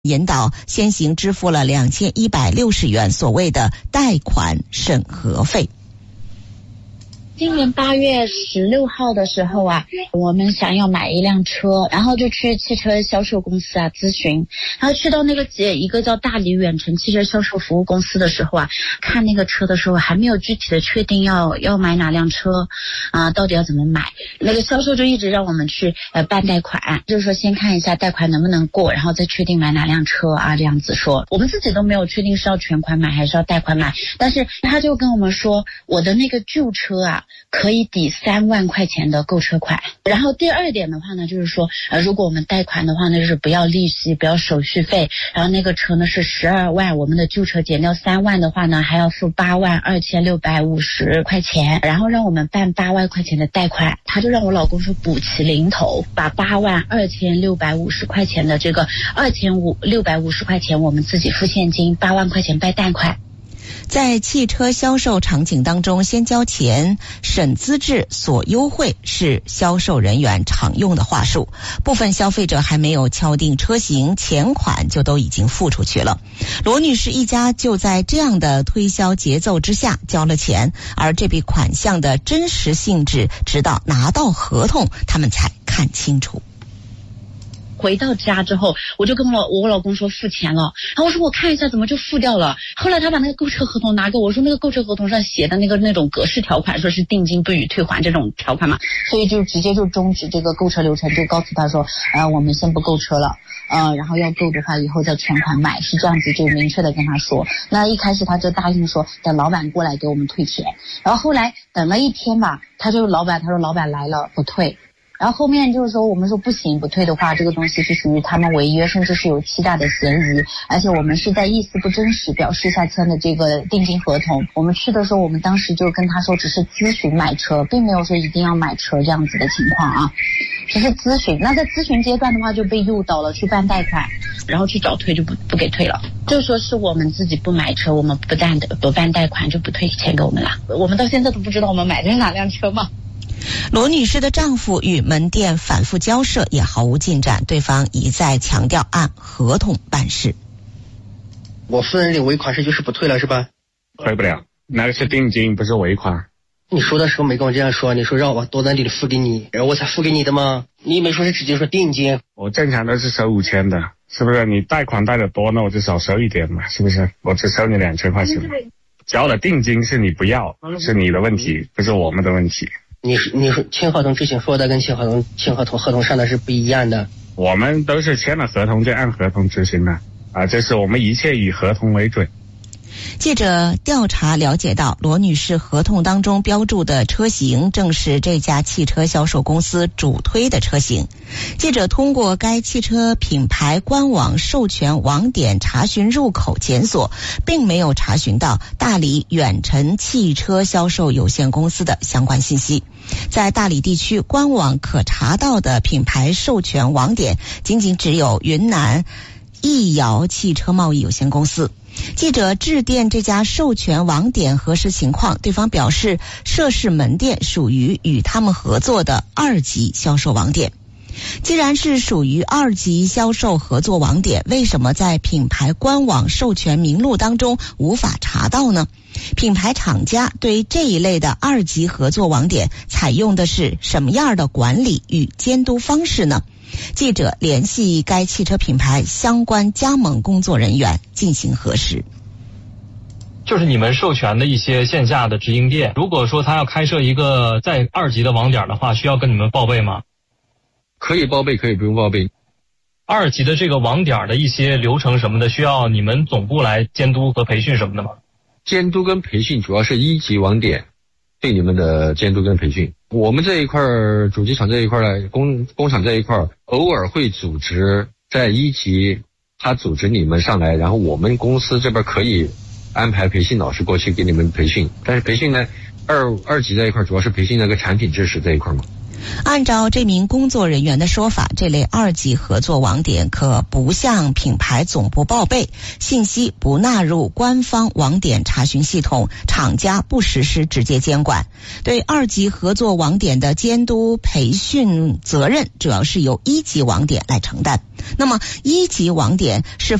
引导先行支付了2160元所谓的贷款审核费。 今年8月16号的时候啊，我们想要买一辆车，然后就去汽车销售公司啊咨询，然后去到那个一个叫大理远程汽车销售服务公司的时候啊，看那个车的时候还没有具体的确定要买哪辆车啊，到底要怎么买。那个销售就一直让我们去办贷款，就是说先看一下贷款能不能过，然后再确定买哪辆车啊，这样子说。我们自己都没有确定是要全款买还是要贷款买，但是他就跟我们说，我的那个旧车啊可以抵3万块钱的购车款。然后第二点的话呢，就是说如果我们贷款的话呢，就是不要利息，不要手续费，然后那个车呢是12万，我们的旧车减掉3万的话呢，还要付8万2650块钱，然后让我们办8万块钱的贷款。他就让我老公说补齐零头，把8万2650块钱的这个2650块钱我们自己付现金，8万块钱办贷款。 在汽车销售场景当中，先交钱审资质索优惠是销售人员常用的话术。部分消费者还没有敲定车型，钱款就都已经付出去了。罗女士一家就在这样的推销节奏之下交了钱，而这笔款项的真实性质直到拿到合同他们才看清楚。 回到家之后，我就跟我老公说付钱了，然后我说我看一下怎么就付掉了。后来他把那个购车合同拿给我，说那个购车合同上写的那种格式条款，说是定金不予退还这种条款嘛，所以就直接就终止这个购车流程，就告诉他说我们先不购车了，然后要购的话以后再全款买，是这样子就明确的跟他说。那一开始他就答应说等老板过来给我们退钱，然后后来等了一天吧，他说老板来了不退。然后后面就是说我们说不行，不退的话这个东西是属于他们违约，甚至是有欺诈的嫌疑，而且我们是在意思不真实表示下签的这个定金合同。我们去的时候，我们当时就跟他说只是咨询买车，并没有说一定要买车这样子的情况啊，只是咨询。那在咨询阶段的话就被诱导了去办贷款，然后去找退就不给退了，就说是我们自己不买车，我们不办贷款就不退钱给我们了。我们到现在都不知道我们买的是哪辆车嘛。 罗女士的丈夫与门店反复交涉也毫无进展，对方一再强调按合同办事。 我夫人领尾款是就是不退了是吧？ 退不了，那个是定金不是尾款。 你说的时候没跟我这样说，你说让我多在里付给你，然后我才付给你的吗？你没说是直接说定金。 我正常都是收5000的，是不是？你贷款贷的多，那我就少收一点嘛，是不是？我只收你2000块钱。交了定金是你不要，是你的问题，不是我们的问题。 你说签合同之前说的跟签合同上的是不一样的。 我们都是签了合同就按合同执行的啊，这是我们一切以合同为准。 记者调查了解到，罗女士合同当中标注的车型正是这家汽车销售公司主推的车型。记者通过该汽车品牌官网授权网点查询入口检索，并没有查询到大理远程汽车销售有限公司的相关信息。在大理地区官网可查到的品牌授权网点仅只有云南易瑶汽车贸易有限公司。记者致电这家授权网点核实情况，对方表示涉事门店属于与他们合作的2级销售网点。既然是属于2级销售合作网点，为什么在品牌官网授权名录当中无法查到呢？品牌厂家对这一类的2级合作网点采用的是什么样的管理与监督方式呢？记者联系该汽车品牌相关加盟工作人员进行核实。 就是你们授权的一些线下的直营店，如果说他要开设一个在2级的网点的话，需要跟你们报备吗？ 可以报备，可以不用报备。 2级的这个网点的一些流程什么的，需要你们总部来监督和培训什么的吗？ 监督跟培训主要是1级网点对你们的监督跟培训。我们这一块主机厂这一块的工厂这一块偶尔会组织在1级，他组织你们上来，然后我们公司这边可以安排培训老师过去给你们培训。但是培训呢，二级这一块主要是培训那个产品知识这一块嘛。 按照这名工作人员的说法，这类2级合作网点可不向品牌总部报备，信息不纳入官方网点查询系统，厂家不实施直接监管。对2级合作网点的监督培训责任主要是由1级网点来承担。那么1级网点是